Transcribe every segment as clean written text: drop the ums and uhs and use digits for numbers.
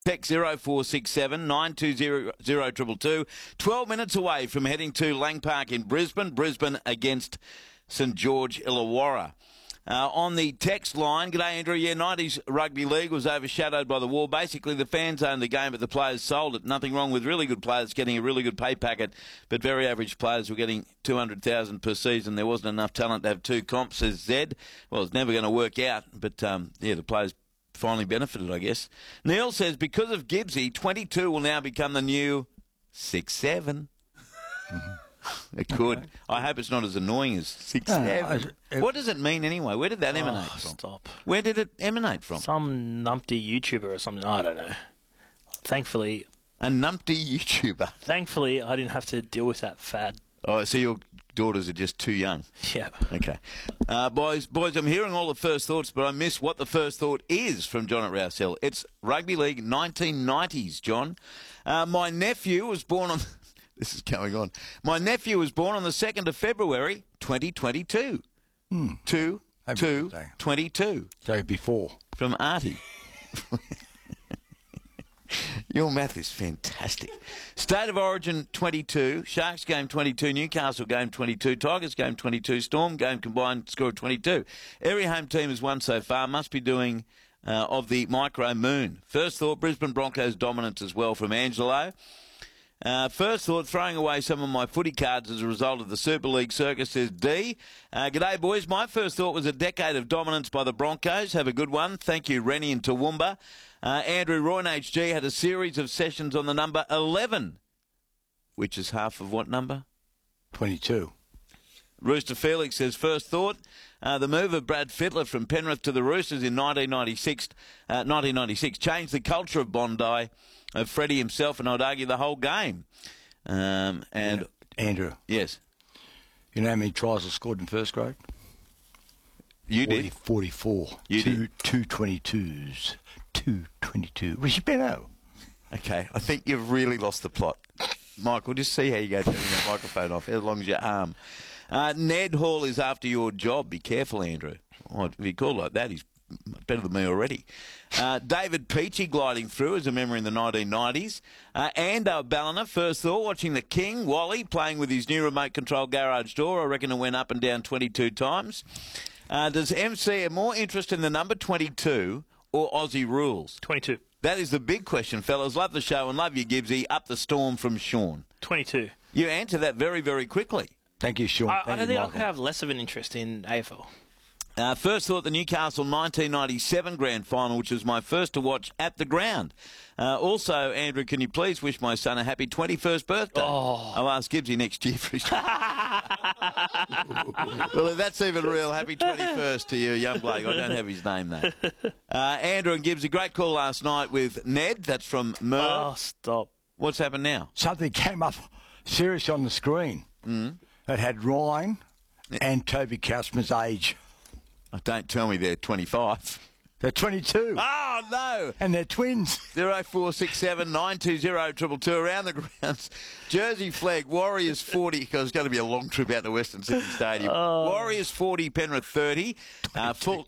Text 0467 920 222. 12 minutes away from heading to Lang Park in Brisbane. Brisbane against St George Illawarra. On the text line, g'day Andrew, 90s rugby league was overshadowed by the war. Basically, the fans owned the game, but the players sold it. Nothing wrong with really good players getting a really good pay packet, but very average players were getting $200,000 per season. There wasn't enough talent to have two comps, says Zed. Well, it's never going to work out, but the players finally benefited, I guess. Neil says, because of Gibbsy, 22 will now become the new 6'7". It could. Okay. I hope it's not as annoying as 6'7". What does it mean anyway? Where did that emanate from? Stop. Where did it emanate from? Some numpty YouTuber or something. I don't know. Thankfully. A numpty YouTuber? Thankfully, I didn't have to deal with that fad. Oh, so your daughters are just too young? Yeah. Okay. Boys, I'm hearing all the first thoughts, but I miss what the first thought is from John at Rouse Hill. It's Rugby League 1990s, John. My nephew was born on... This is going on. My nephew was born on the 2nd of February, 2022. 22. So before. From Artie. Your math is fantastic. State of Origin 22, Sharks game 22, Newcastle game 22, Tigers game 22, Storm game combined score of 22. Every home team has won so far. Must be doing of the micro moon. First thought, Brisbane Broncos dominance as well from Angelo. First thought, throwing away some of my footy cards as a result of the Super League circus, says D. G'day, boys. My first thought was a decade of dominance by the Broncos. Have a good one. Thank you, Rennie and Toowoomba. Andrew Roy and HG had a series of sessions on the number 11, which is half of what number? 22. Rooster Felix says, first thought, the move of Brad Fittler from Penrith to the Roosters in 1996 changed the culture of Bondi, of Freddie himself, and I'd argue the whole game. And Andrew. Yes. You know how many tries I scored in first grade? You did? 44. You did? 222s. 222. Richie Benno. Okay, I think you've really lost the plot. Michael, just see how you go turning the microphone off, as long as your arm. Ned Hall is after your job. Be careful, Andrew. Oh, if you call it like that, he's better than me already. David Peachy gliding through as a memory in the 1990s. Ando Ballina, first thought, watching the King, Wally, playing with his new remote control garage door. I reckon it went up and down 22 times. Does MC have more interest in the number 22 or Aussie rules? 22. That is the big question, fellas. Love the show and love you, Gibbsy. Up the storm from Sean. 22. You answer that very, very quickly. Thank you, Sean. I don't think I could have less of an interest in AFL. First thought, the Newcastle 1997 grand final, which was my first to watch at the ground. Also, Andrew, can you please wish my son a happy 21st birthday? Oh. I'll ask Gibbsy next year for his... Well, if that's even real, happy 21st to you, young bloke. I don't have his name, though. Andrew and Gibbsy, great call last night with Ned. That's from Merv. Oh, stop. What's happened now? Something came up serious on the screen. It had Ryan and Toby Kausman's age. Oh, don't tell me they're 25. They're 22. Oh, no. And they're twins. 0467 920 222 around the grounds. Jersey flag, Warriors 40, because it's going to be a long trip out to Western Sydney Stadium. Warriors 40, Penrith 30. Full...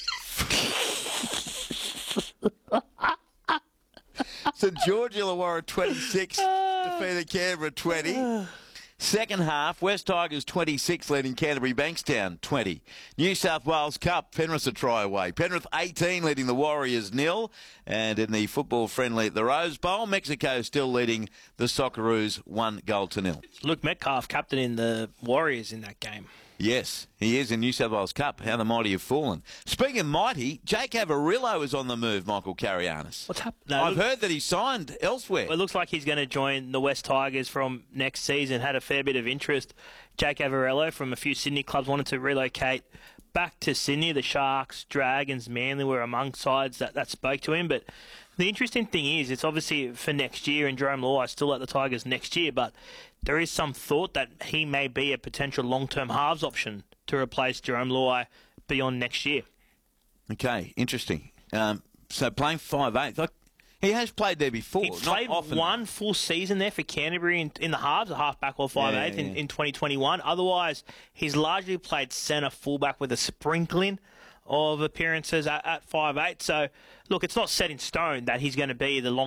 St George Illawarra 26, defeated Canberra 20. Second half, West Tigers 26, leading Canterbury Bankstown 20. New South Wales Cup, Penrith a try away. Penrith 18, leading the Warriors 0. And in the football friendly at the Rose Bowl, Mexico still leading the Socceroos 1-0. Luke Metcalf, captain in the Warriors in that game. Yes, he is in New South Wales Cup. How the mighty have fallen. Speaking of mighty, Jake Avarillo is on the move, Michael Carianis. What's happening? I've heard that he's signed elsewhere. Well, it looks like he's going to join the West Tigers from next season. Had a fair bit of interest. Jake Avarillo from a few Sydney clubs wanted to relocate back to Sydney. The Sharks, Dragons, Manly were among sides that spoke to him. But the interesting thing is, it's obviously for next year, and Jerome Luai is still at the Tigers next year, but there is some thought that he may be a potential long-term halves option to replace Jerome Luai beyond next year. Okay, interesting. So playing 5'8", he has played there before. He played one full season there for Canterbury in the halves, a half-back or 5'8" in 2021. Otherwise, he's largely played centre fullback with a sprinkling of appearances at 5'8". So, look, it's not set in stone that he's going to be the long